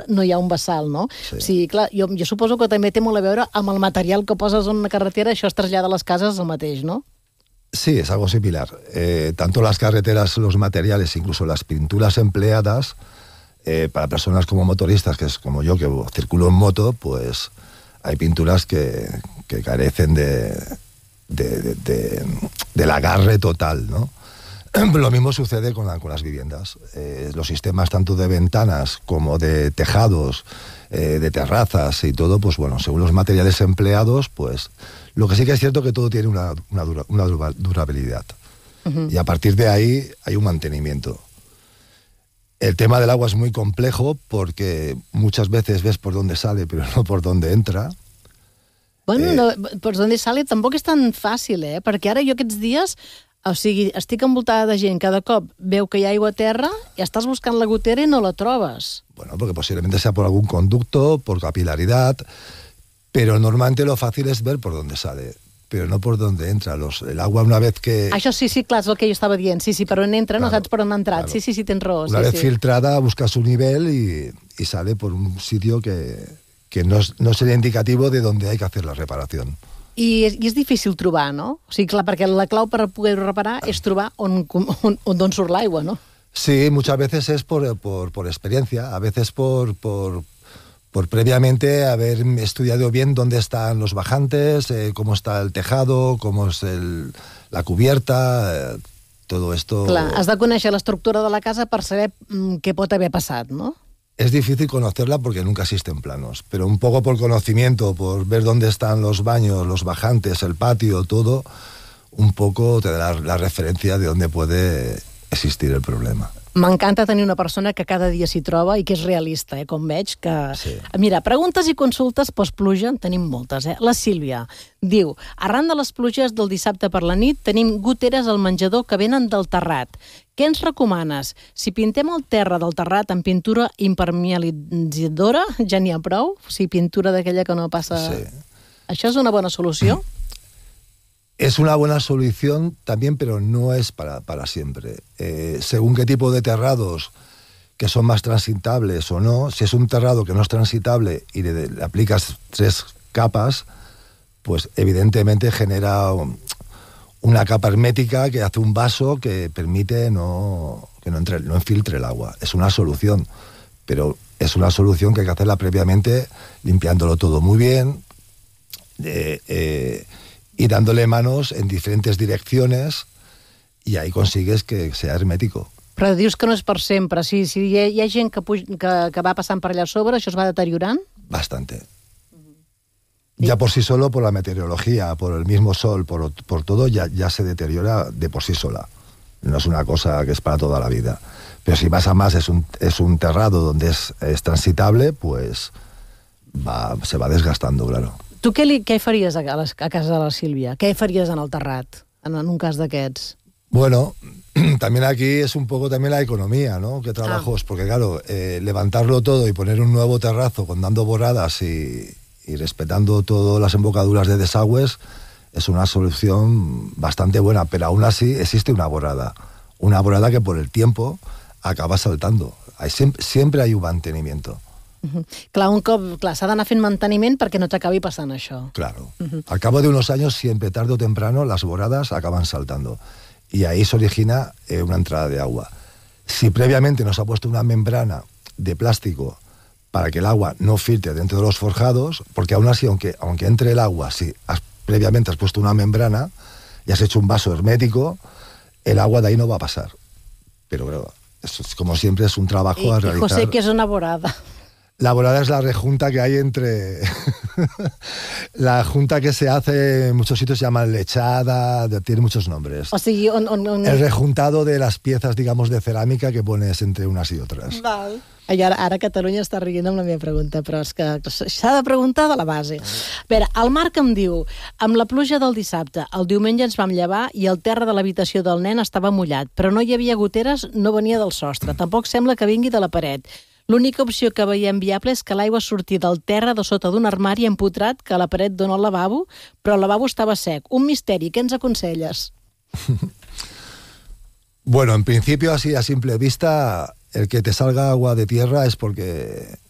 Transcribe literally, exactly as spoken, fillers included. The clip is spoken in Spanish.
no hi ha un vessal, no? Sí. O sigui, clar, jo, jo suposo que també té molt a veure amb el material que poses en una carretera, això es trasllada a les cases el mateix, no? Sí, es algo similar. Eh, tanto las carreteras, los materiales, incluso las pinturas empleadas, eh, para personas como motoristas, que es como yo, que circulo en moto, pues hay pinturas que, que carecen de, de, de, de, del agarre total, ¿no? Lo mismo sucede con, la, con las viviendas. Eh, los sistemas tanto de ventanas como de tejados, eh, de terrazas y todo, pues bueno, según los materiales empleados, pues lo que sí que es cierto que todo tiene una, una, dura, una durabilidad. Uh-huh. Y a partir de ahí hay un mantenimiento. El tema del agua es muy complejo porque muchas veces ves por dónde sale, pero no por dónde entra. Bueno, eh... no, per dónde sale tampoc és tan fàcil, eh? Perquè ara jo aquests dies, o sigui, estic envoltada de gent, cada cop veu que hi ha aigua a terra i estàs buscant la gotera i no la trobes. Bueno, porque posiblemente sea por algún conducto, por capilaridad, pero normalmente lo fácil es ver por dónde sale, pero no por dónde entra. Los, el agua una vez que... Això sí, sí, clar, és el que jo estava dient. Sí, sí, per on entra, claro, no saps per on ha entrat. Claro. Sí, sí, sí, tens raó. Una sí, vez sí. filtrada, busca su nivel y, y sale por un sitio que, que no, es, no sería indicativo de dónde hay que hacer la reparación. I és, I és difícil trobar, no? O sigui, clar, perquè la clau per poder-ho reparar és trobar on, on, on surt l'aigua, no? Sí, muchas veces es por, por, por experiencia, a veces por... por por previamente haber estudiado bien dónde están los bajantes, eh, cómo está el tejado, cómo es el, la cubierta, eh, todo esto... Clar, has de conèixer l'estructura de la casa per saber mm, què pot haver passat, no? Es difícil conocerla porque nunca existen planos, pero un poco por conocimiento, por ver dónde están los baños, los bajantes, el patio, todo, un poco te da la, la referencia de dónde puede existir el problema. M'encanta tenir una persona que cada dia s'hi troba i que és realista, eh, com veig que... Sí. Mira, preguntes i consultes post-pluja en tenim moltes, eh? La Sílvia diu, arran de les pluges del dissabte per la nit tenim goteres al menjador que venen del terrat. Què ens recomanes? Si pintem el terra del terrat amb pintura impermeabilitzadora, ja n'hi ha prou? O sigui, pintura d'aquella que no passa... Sí. Això és una bona solució? Es una buena solución también, pero no es para, para siempre. Eh, según qué tipo de terrados que son más transitables o no, si es un terrado que no es transitable y le, le aplicas tres capas, pues evidentemente genera un, una capa hermética que hace un vaso que permite no, que no, entre, no infiltre el agua. Es una solución, pero es una solución que hay que hacerla previamente limpiándolo todo muy bien, eh, eh, y dándole manos en diferentes direcciones, y ahí consigues que sea hermético. Però dius que no és per sempre. Si, si hi, ha, hi ha gent que, puj, que, que va passant per allà a sobre, això es va deteriorant? Bastante. Ya por sí solo, por la meteorología, por el mismo sol, por, por todo, ya, ya se deteriora de por sí sola. No es una cosa que es para toda la vida. Pero si más a más es un, es un terrado donde es, es transitable, pues va, se va desgastando, claro. Tu què, li, què faries a, les, a casa de la Sílvia? Què faries en el terrat, en, en un cas d'aquests? Bueno, también aquí es un poco también la economía, ¿no? ¿Qué trabajos? Ah. Porque claro, eh, levantarlo todo y poner un nuevo terrazo con dando boradas y, y respetando todas las embocaduras de desagües es una solución bastante buena, pero aún así existe una borada. Una borada que por el tiempo acaba saltando. Hay, siempre, siempre hay un mantenimiento. Uh-huh. Clar, un cop, clar, s'ha d'anar fent manteniment perquè no t'acabi passant això. Claro. Uh-huh. Al cabo de unos años, siempre tarde o temprano, las boradas acaban saltando. Y ahí se origina eh, una entrada de agua. Si previamente nos ha puesto una membrana de plástico para que el agua no filtre dentro de los forjados, porque aún así, aunque, aunque entre el agua, si has, previamente has puesto una membrana y has hecho un vaso hermético, el agua de ahí no va a pasar. Pero claro, eso es, como siempre, es un trabajo I, a realizar. I José, ¿qué es una borada? La borada es la rejunta que hay entre... la junta que se hace en muchos sitios se llama lechada, tiene muchos nombres. O sigui, on, on, on... El rejuntado de las piezas, digamos, de cerámica que pones entre unas y otras. Val. I ara, ara Catalunya està rient amb la meva pregunta, però és que s'ha de preguntar de la base. A veure, el Marc em diu, amb la pluja del dissabte, el diumenge ens vam llevar i el terra de l'habitació del nen estava mullat, però no hi havia goteres, no venia del sostre, tampoc sembla que vingui de la paret. L'única opció que veiem viable és que l'aigua surti del terra de sota d'un armari empotrat que a la paret dona al lavabo, però el lavabo estava sec. Un misteri, què ens aconselles? Bueno, en principio, así a simple vista, el que te salga agua de tierra es porque